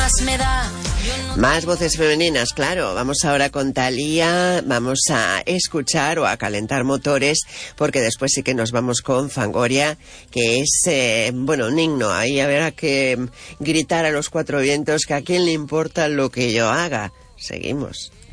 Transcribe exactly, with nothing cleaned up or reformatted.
más me da. Más voces femeninas, claro. Vamos ahora con Thalía, vamos a escuchar o a calentar motores, porque después sí que nos vamos con Fangoria, que es, eh, bueno, un himno. Ahí habrá que gritar a los cuatro vientos que a quién le importa lo que yo haga. Seguimos.